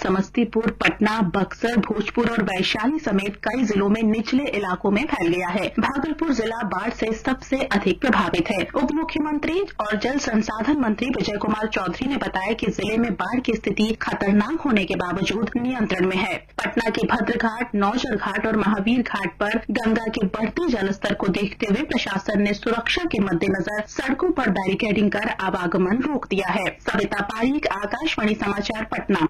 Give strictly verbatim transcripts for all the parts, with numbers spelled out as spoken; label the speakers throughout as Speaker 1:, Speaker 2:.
Speaker 1: समस्तीपुर, पटना, बक्सर, भोजपुर और वैशाली समेत कई जिलों में निचले इलाकों में फैल गया है। भागलपुर जिला बाढ़ से सबसे अधिक प्रभावित है। उप मुख्यमंत्री और जल संसाधन मंत्री विजय कुमार चौधरी ने बताया कि जिले में बाढ़ की स्थिति खतरनाक होने के बावजूद नियंत्रण में है। पटना के भद्रघाट, नौजर घाट और महावीर घाट पर गंगा के बढ़ते जलस्तर को देखते हुए प्रशासन ने सुरक्षा के मद्देनजर सड़कों पर बैरिकेडिंग कर आवागमन रोक दिया है। सविता पारीक, आकाशवाणी समाचार, पटना।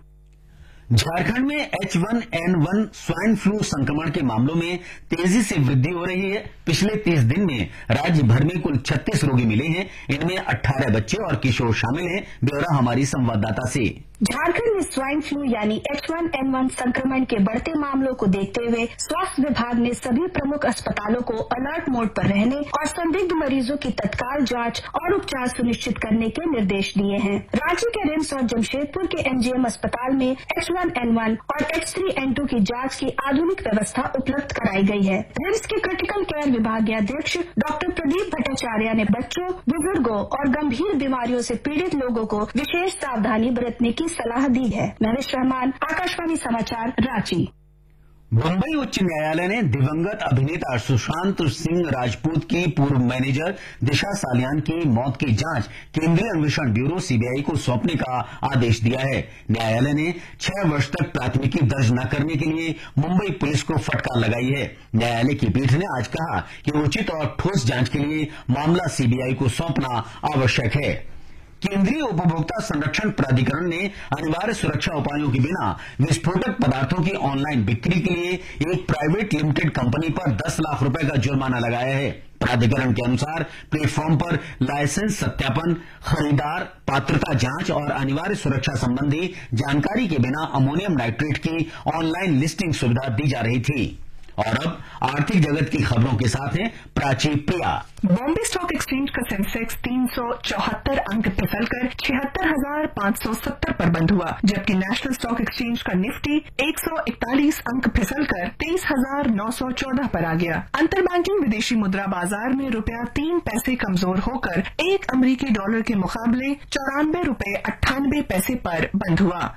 Speaker 2: झारखंड में H one N one swine flu संक्रमण के मामलों में तेजी से वृद्धि हो रही है। पिछले तीस दिन में राज्य भर में कुल छत्तीस रोगी मिले हैं। इनमें अठारह बच्चे और किशोर शामिल हैं। ब्यौरा हमारी संवाददाता से।
Speaker 3: झारखंड में स्वाइन फ्लू यानी एच वन एन वन संक्रमण के बढ़ते मामलों को देखते हुए स्वास्थ्य विभाग ने सभी प्रमुख अस्पतालों को अलर्ट मोड पर रहने और संदिग्ध मरीजों की तत्काल जांच और उपचार सुनिश्चित करने के निर्देश दिए हैं। रांची के रिम्स और जमशेदपुर के एम जी एम अस्पताल में एच वन एन वन और एच थ्री एन टू की जांच की आधुनिक व्यवस्था उपलब्ध कराई गई है। रिम्स के क्रिटिकल केयर विभागीय अध्यक्ष डॉक्टर प्रदीप भट्टाचार्य ने बच्चों, बुजुर्गों और गंभीर बीमारियों से पीड़ित लोगों को विशेष सावधानी बरतने की सलाह दी है। नरेश रहमान, आकाशवाणी समाचार, रांची।
Speaker 2: मुंबई उच्च न्यायालय ने दिवंगत अभिनेता सुशांत सिंह राजपूत की पूर्व मैनेजर दिशा सालियान की मौत की जांच केंद्रीय अन्वेषण ब्यूरो सी बी आई को सौंपने का आदेश दिया है। न्यायालय ने छह वर्ष तक प्राथमिकी दर्ज न करने के लिए मुंबई पुलिस को फटकार लगाई है। न्यायालय की पीठ ने आज कहा कि उचित और ठोस जांच के लिए मामला सी बी आई को सौंपना आवश्यक है। केंद्रीय उपभोक्ता संरक्षण प्राधिकरण ने अनिवार्य सुरक्षा उपायों के बिना विस्फोटक पदार्थों की ऑनलाइन बिक्री के लिए एक प्राइवेट लिमिटेड कंपनी पर दस लाख रुपए का जुर्माना लगाया है। प्राधिकरण के अनुसार प्लेटफॉर्म पर लाइसेंस सत्यापन, खरीदार पात्रता जांच और अनिवार्य सुरक्षा संबंधी जानकारी के बिना अमोनियम नाइट्रेट की ऑनलाइन लिस्टिंग सुविधा दी जा रही थी। और अब आर्थिक जगत की खबरों के साथ हैं प्राची प्रिया।
Speaker 4: बॉम्बे स्टॉक एक्सचेंज का सेंसेक्स तीन सौ चौहत्तर अंक फिसलकर छिहत्तर हजार पाँच सौ सत्तर पर बंद हुआ, जबकि नेशनल स्टॉक एक्सचेंज का निफ्टी एक सौ इकतालीस अंक फिसलकर तेईस हजार नौ सौ चौदह पर आ गया। अंतर बैंकिंग विदेशी मुद्रा बाजार में रुपया तीन पैसे कमजोर होकर एक अमरीकी डॉलर के मुकाबले चौरानवे रुपए अट्ठानबे पैसे पर बंद हुआ।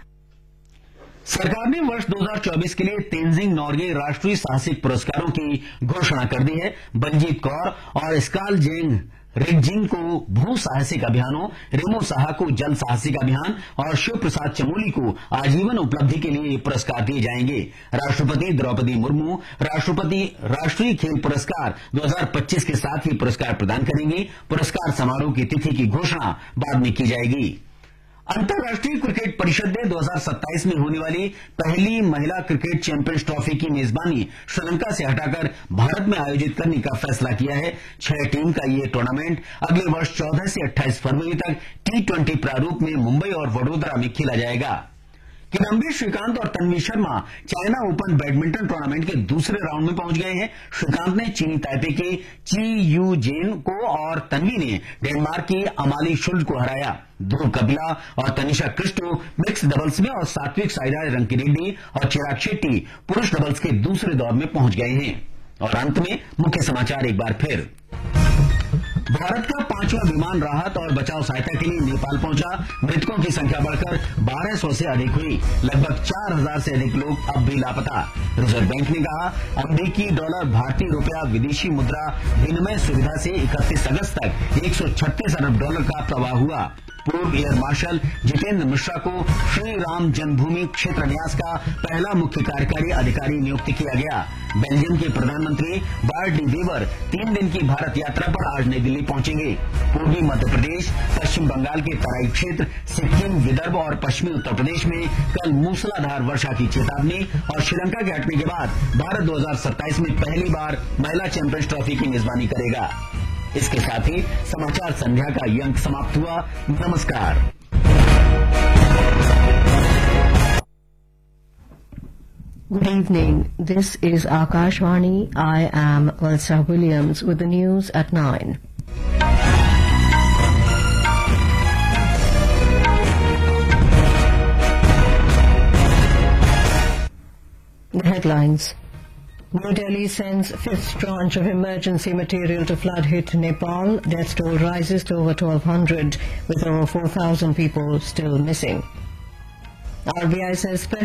Speaker 2: सरकार ने वर्ष दो हज़ार चौबीस के लिए तेंजिंग नॉर्गे राष्ट्रीय साहसिक पुरस्कारों की घोषणा कर दी है। बलजीत कौर और स्कालजेंग रिगजिंग को भू साहसिक अभियानों, रेमो साहा को जल साहसिक अभियान और शिव प्रसाद चमोली को आजीवन उपलब्धि के लिए पुरस्कार दिए जाएंगे। राष्ट्रपति द्रौपदी मुर्मू राष्ट्रपति राष्ट्रीय खेल पुरस्कार दो हज़ार पच्चीस के साथ ही पुरस्कार प्रदान करेंगी। पुरस्कार समारोह की तिथि की घोषणा बाद में की जाएगी। अंतर्राष्ट्रीय क्रिकेट परिषद ने दो हज़ार सत्ताईस में होने वाली पहली महिला क्रिकेट चैंपियंस ट्रॉफी की मेजबानी श्रीलंका से हटाकर भारत में आयोजित करने का फैसला किया है। छह टीम का ये टूर्नामेंट अगले वर्ष चौदह से अट्ठाईस फरवरी तक टी ट्वेंटी प्रारूप में मुंबई और वडोदरा में खेला जाएगा। किदम्बी श्रीकांत और Tanvi Sharma China open badminton tournament के दूसरे राउंड में पहुंच गए हैं। श्रीकांत ने चीनी ताइपे के ची यू जेन को और तन्वी ने डेनमार्क की अमाली शुल्ड को हराया। ध्रुव कपिला और तनिषा क्रिस्टो मिक्स डबल्स में और सात्विक साईराज रंकीरेड्डी और चिराग शेट्टी पुरुष डबल्स के दूसरे दौर में पहुंच गए हैं। और अंत में मुख्य समाचार एक बार फिर। भारत का पांचवा विमान राहत और बचाव सहायता के लिए नेपाल पहुंचा। मृतकों की संख्या बढ़कर बारह सौ से अधिक हुई। लगभग चार हजार से अधिक लोग अब भी लापता। रिजर्व बैंक ने कहा अमेरिकी डॉलर भारतीय रुपया विदेशी मुद्रा विनिमय सुविधा से इकतीस अगस्त तक एक सौ छत्तीस अरब डॉलर का प्रवाह हुआ। पूर्व एयर मार्शल जितेंद्र मिश्रा को श्री राम जन्मभूमि क्षेत्र न्यास का पहला मुख्य कार्यकारी अधिकारी नियुक्त किया गया। बेल्जियम के प्रधानमंत्री बार्ट डी वेवर तीन दिन की भारत यात्रा पर आज नई दिल्ली पहुंचेंगे। पूर्वी मध्य प्रदेश, पश्चिम बंगाल के तराई क्षेत्र, सिक्किम, विदर्भ और पश्चिमी उत्तर प्रदेश में कल मूसलाधार वर्षा की चेतावनी। और श्रीलंका के हटने के बाद भारत दो हज़ार सत्ताईस में पहली बार महिला चैंपियंस ट्रॉफी की मेजबानी करेगा। इसके साथ ही समाचार संध्या का ये अंक समाप्त हुआ। नमस्कार।
Speaker 5: Good evening. This is Akashvani. I am Elsa Williams with the news at nine. The headlines. New Delhi sends fifth tranche of emergency material to flood-hit Nepal. Death toll rises to over twelve hundred, with over four thousand people still missing. R B I says special